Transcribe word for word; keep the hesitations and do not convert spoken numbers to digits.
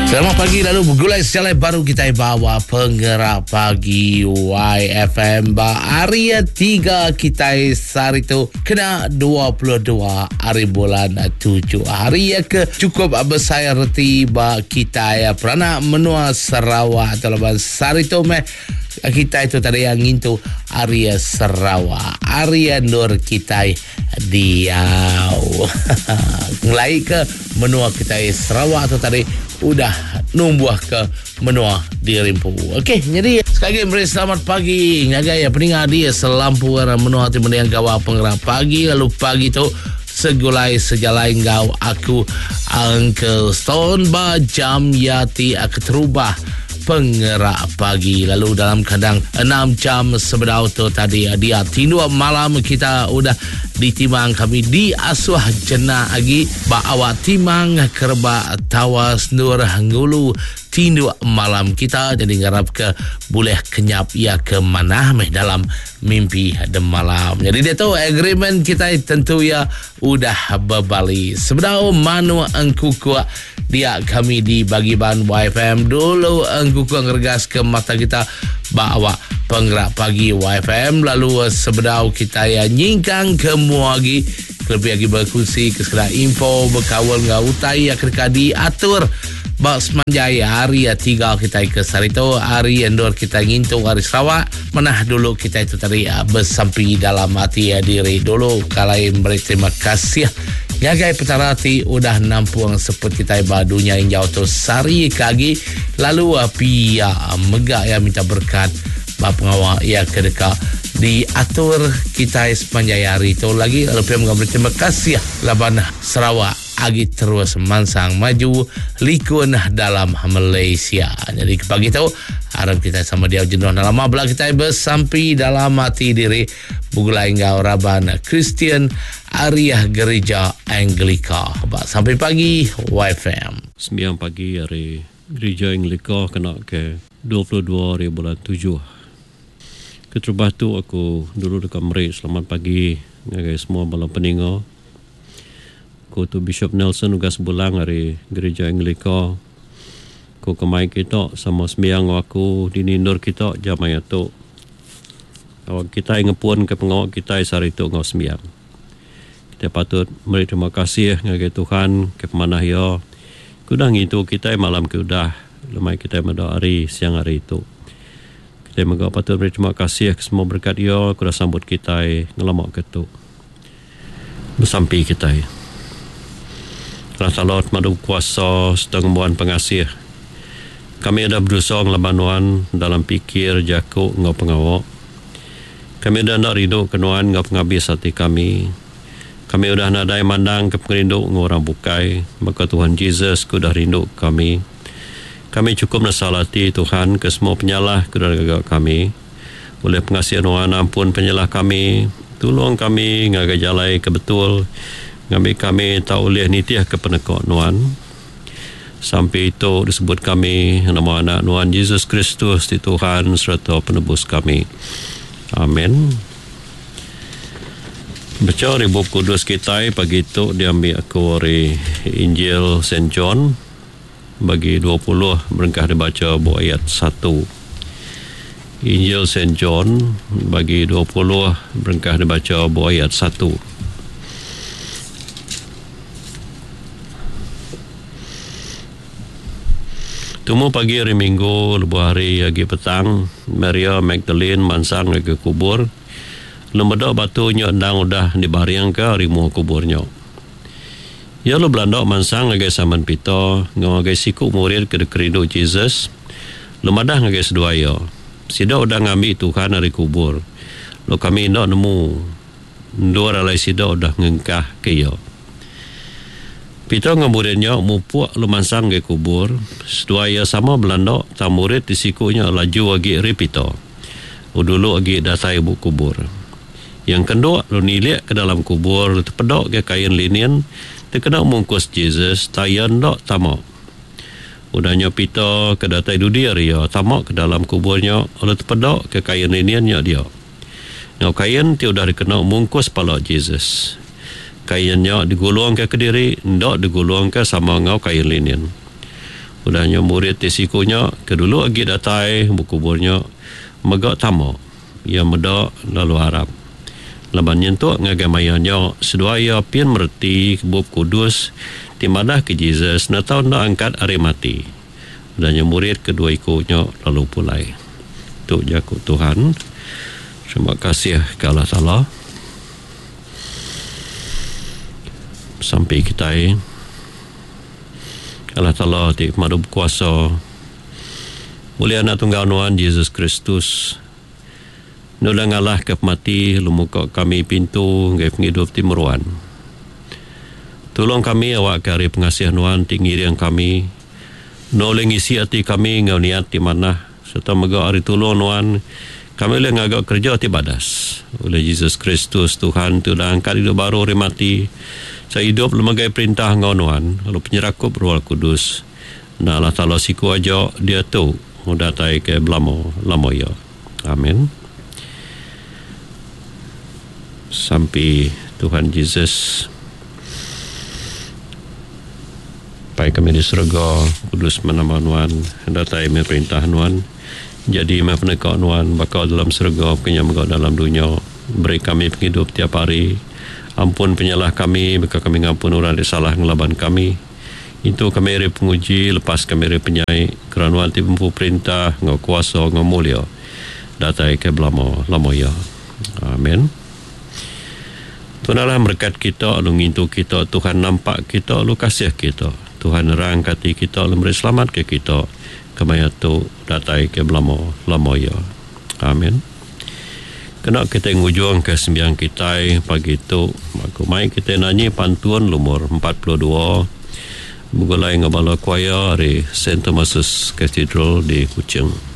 Selamat pagi, lalu bergulai secara baru kita bawa penggerak pagi Y F M ba Arya tiga kita hari itu kena dua puluh dua hari bulan tujuh hari ya ke cukup besar reti ba kita ya pernah menua Sarawak atau lepas hari itu meh kita itu tadi yang itu Arya Sarawak Arya Nur kita diau mulai ke menua kita Sarawak atau tadi udah numbuh ke menua di Rimpu. Okey, jadi sekali lagi beri selamat pagi ngaga ya peningat dia selampu arah menua timur yang gawa penggerak pagi lalu pagi tu segulai sejalai ngau aku Uncle Stone ba jam yati aku terubah penggerak pagi lalu dalam kadang enam jam sebelum tu tadi dia tindu malam kita udah ditimang kami di asuh jenah lagi ba awak timang kerba tawas nur ngulu tindu malam kita jadi ngarap ke boleh kenyap ya ke mana meh dalam mimpi de malam jadi dia tahu agreement kita tentu ya udah berbalik sebenarnya manu engku kuat dia kami di bagi ban Y F M dulu engku kuat ngergas ke mata kita bawa penggerak pagi Y F M lalu sebenarnya kita ya nyingkang ke muagi lebih lagi berkusi ke segala info berkawal ngau utai ya ketika diatur bak semanjaya hari ya tiga kita ke Sarito hari endor kita ngintu hari Sarawak menah dulu kita itu tadi ya, bersampi dalam hati ya diri dulu kalai beri terima kasih ya guys petarati udah nampuang seput kita badunya yang jauh tu sari kagi lalu api ya megak ya minta berkat bak pengawal ya kedeka diatur kita sepanjang hari itu lagi lebih mengambil terima kasih ya laban Sarawak agi terus mansang maju likun dalam Malaysia. Jadi pagi itu harap kita sama dia jenuh dalam abla kita bersampi dalam hati diri bugulai ngau raban Christian Arya Gereja Anglika. Sampai pagi Y F M. Sembilan pagi hari Gereja Anglika kena ke dua puluh dua hari bulan tujuh. Keterubah tu aku dulu dekat Merik. Selamat pagi guys semua malam peninga. Aku tu Bishop Nelson uga sebulang hari Gereja Anglika. Aku kemai kita sama sembiang aku di nindur kita jam ayat tu. Awak kita ingepun ke pengawak kita hari tu ngau sembiang. Kita patut beri terima kasih ngagai Tuhan ke pemanah ya. Kudang itu kita malam ke udah lemai kita pada hari siang hari itu. Kita juga patut beri terima kasih ke semua berkat ya kuda sambut kita ngelamak ke tu. Bersampi kita. Rasa Lord madu kuasa setembuhan pengasih. Kami ada berusaha ngelabanuan dalam pikir jakuk ngau pengawak. Kami ada nak rindu kenuan ngau pengabis hati kami. Kami udah nadai mandang ke pengerindu ngau orang bukai. Maka Tuhan Yesus kudah rindu kami. Kami cukup nasalati Tuhan ke semua penyalah kudah gagak kami. Oleh pengasihan Tuhan ampun penyalah kami. Tolong kami ngagai jalai ke betul. Kami kami tak boleh nitiah ke penekok Nuan. Sampai itu disebut kami nama anak Nuan Yesus Kristus di Tuhan serta penebus kami. Amin. Baca dari buku kudus kita pagi itu diambil aku dari Injil Saint John bagi dua puluh berengkah dibaca buku ayat satu. Injil Saint John bagi dua puluh berengkah dibaca buku ayat satu. Temu pagi hari Minggu, lebuh hari lagi petang, Maria Magdalene mansang ke kubur. Lembadak batunya endang udah dibariang ke rimu kuburnya. Ya lo belandok mansang lagi saman pita, ngau lagi siku murid ke dekeridu Jesus. Lemadah lagi sedua ya. Sida udah ngambil Tuhan dari kubur. Lo kami nak nemu dua ralai sida udah ngengkah ke ya. Pita ngamuridnya mupuk lumansang ke kubur. Sedua ia sama belandok tak murid di sikunya laju lagi ripita. Udulu lagi datai ibu kubur. Yang kedua lu niliak ke dalam kubur terpedok ke kain linen terkena mungkus Jesus tayan dok tamak. Udahnya pita ke datai dudia ria tamak ke dalam kuburnya oleh terpedok ke kain linennya dia. Ngau kain dia udah dikena mungkus pala Jesus. Kainnya digulung ke kediri, ndak digulung ke sama ngau kain linen. Udahnya murid tisikunya kedulu agi datai bukuburnya megak tamu ia medak lalu harap laban nyentuk ngagamayannya seduaya pian merti bub kudus timadah ke Jesus na tahu nak angkat hari mati. Udahnya murid kedua ikutnya lalu pulai. Tu jakut Tuhan. Terima kasih ke Allah Ta'ala. Sampai kita Allah Ta'ala di madu kuasa mulia anak tunggal Tuhan Yesus Kristus nulang Allah ke mati lumuka kami pintu ngai penghidup timuruan. Tolong kami awak kari pengasihan Tuhan tinggi yang kami noleng isi hati kami ngau niat di mana serta megak hari tolong Tuhan kami boleh ngagak kerja ti badas oleh Yesus Kristus Tuhan tu dah angkat hidup baru hari mati saya hidup lembaga perintah ngau Tuhan lalu penyerakup Roh Kudus na Allah Ta'ala siku aja dia tu mudatai ke belamo lamo ya amin. Sampai Tuhan Yesus pai kami di surga kudus menambah Tuhan datai perintah Tuhan jadi menekak Tuhan bakal dalam surga penyamga dalam dunia beri kami penghidup tiap hari ampun penyalah kami beka kami ngampun orang salah ngelaban kami itu kami ri penguji lepas kami ri penyai kerana Tuhan timpu perintah ngau kuasa ngau mulia datai ke belamo lamo ya amin. Tuhan Allah berkat kita lu ngintu kita Tuhan nampak kita lu kasih kita Tuhan rangkati kita lu beri selamat ke kita kemaya tu datai ke belamo lamo ya amin. Kena kita ngujung ke sembiang kita pagi tu aku mai kita nyanyi pantun lumur empat puluh dua Bugulai ngabala kuaya dari Saint Thomas Cathedral di Kuching.